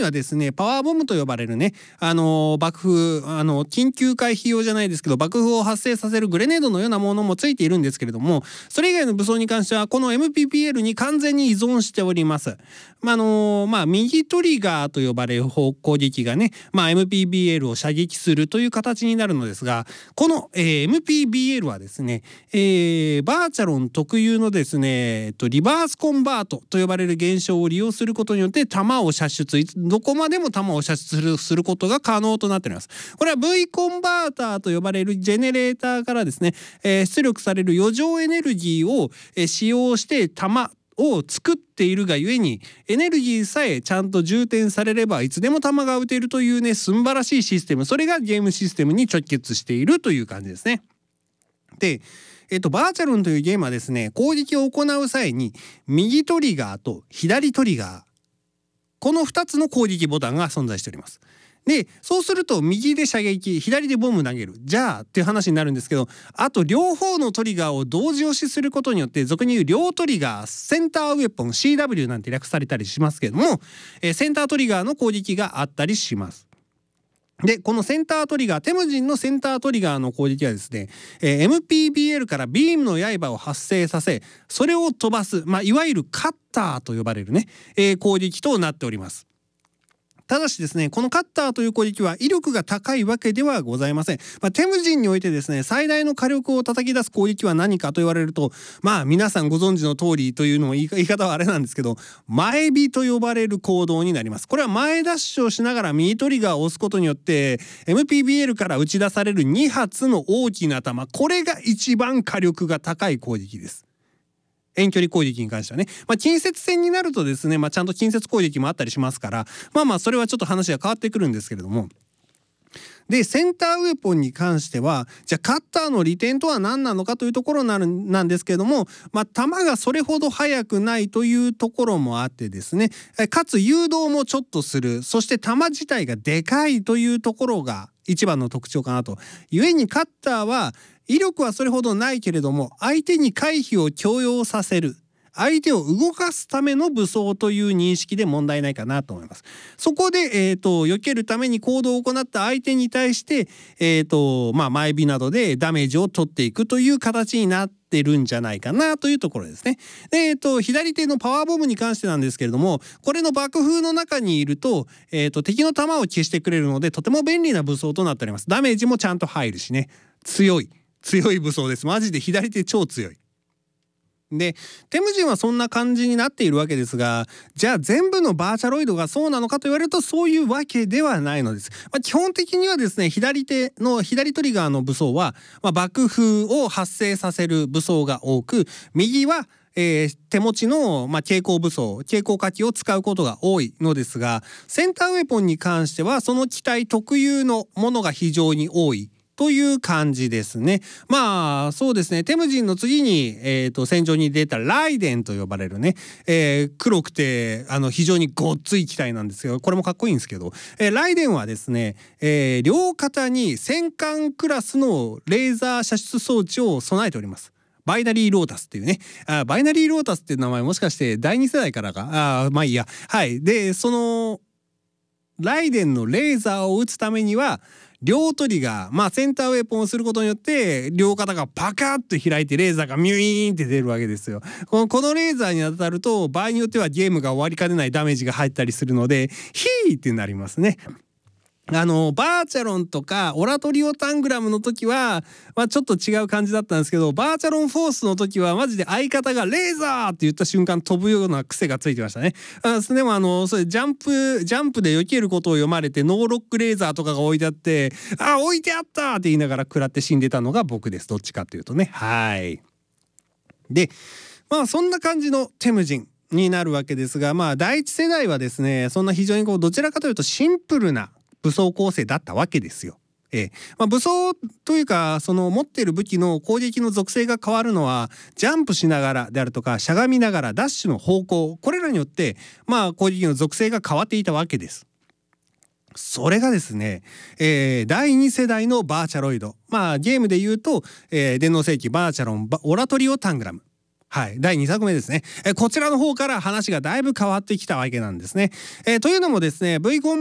にはですねパワーボムと呼ばれるね爆風緊急回避用じゃないですけど爆風を発生させるグレネードのようなものもついているんですけれども、それ以外の武装に関してはこの MPPL に完全に依存しております。右トリガーと呼ばれる攻撃がね、MPBL を射撃するという形になるのですが、この、MPBL はですね、バーチャロン特有のですねリバースコンバートと呼ばれる現象を利用することによって弾を射出、どこまでも弾を射出することが可能となっております。これは V コンバーターと呼ばれるジェネレーターからですね、出力される余剰エネルギーを、使用して弾を作っているがゆえに、エネルギーさえちゃんと充填されればいつでも弾が撃てるというね素晴らしいシステム、それがゲームシステムに直結しているという感じですね。でバーチャロンというゲームはですね攻撃を行う際に右トリガーと左トリガー、この2つの攻撃ボタンが存在しております。でそうすると右で射撃左でボム投げるじゃあっていう話になるんですけど、あと両方のトリガーを同時押しすることによって俗に言う両トリガーセンターウェポン CW なんて略されたりしますけれども、センタートリガーの攻撃があったりします。でこのセンタートリガー、テムジンのセンタートリガーの攻撃はですね、MPBL からビームの刃を発生させそれを飛ばす、いわゆるカッターと呼ばれるね、攻撃となっております。ただしですねこのカッターという攻撃は威力が高いわけではございません。テムジンにおいてですね最大の火力を叩き出す攻撃は何かと言われると、皆さんご存知の通りというのも言い方はあれなんですけど、前火と呼ばれる行動になります。これは前ダッシュをしながら右トリガーを押すことによって MPBL から打ち出される2発の大きな弾、これが一番火力が高い攻撃です。遠距離攻撃に関してはね、近接戦になるとですね、ちゃんと近接攻撃もあったりしますから、それはちょっと話が変わってくるんですけれども、でセンターウェポンに関してはじゃあカッターの利点とは何なのかというところなんですけれども、弾がそれほど速くないというところもあってですね、かつ誘導もちょっとする、そして弾自体がでかいというところが一番の特徴かなと。故にカッターは威力はそれほどないけれども相手に回避を強要させる、相手を動かすための武装という認識で問題ないかなと思います。そこで、避けるために行動を行った相手に対して、前火などでダメージを取っていくという形になってるんじゃないかなというところですね。で、左手のパワーボムに関してなんですけれども、これの爆風の中にいると、敵の弾を消してくれるのでとても便利な武装となっております。ダメージもちゃんと入るしね、強い武装です。マジで左手超強い。でテムジンはそんな感じになっているわけですが、じゃあ全部のバーチャロイドがそうなのかと言われるとそういうわけではないのです。基本的にはですね左トリガーの武装は、爆風を発生させる武装が多く、右は手持ちの、蛍光火器を使うことが多いのですが、センターウェポンに関してはその機体特有のものが非常に多いという感じですね。そうですね、テムジンの次に、戦場に出たライデンと呼ばれるね、黒くて非常にごっつい機体なんですけど、これもかっこいいんですけど、ライデンはですね、両肩に戦艦クラスのレーザー射出装置を備えております。バイナリーロータスっていうね、バイナリーロータスっていう名前もしかして第2世代からか、いいや、はい。でそのライデンのレーザーを撃つためには両トリガー、センターウェポンをすることによって両肩がパカッと開いてレーザーがミュイーンって出るわけですよ。このレーザーに当たると場合によってはゲームが終わりかねないダメージが入ったりするのでヒーってなりますね。バーチャロンとかオラトリオタングラムの時は、ちょっと違う感じだったんですけど、バーチャロンフォースの時はマジで相方がレーザーって言った瞬間飛ぶような癖がついてましたね。でもそれジャンプで避けることを読まれてノーロックレーザーとかが置いてあって、置いてあったって言いながら食らって死んでたのが僕です。どっちかっていうとね。はい。でそんな感じのテムジンになるわけですが、第一世代はですねそんな非常にどちらかというとシンプルな武装構成だったわけですよ。武装というかその持っている武器の攻撃の属性が変わるのはジャンプしながらであるとかしゃがみながらダッシュの方向、これらによって攻撃の属性が変わっていたわけです。それがですね、第2世代のバーチャロイド、ゲームで言うと、電脳世紀バーチャロンオラトリオタングラム、 はい、第2作目ですね。こちらの方から話がだいぶ変わってきたわけなんですね。というのもですね、V コン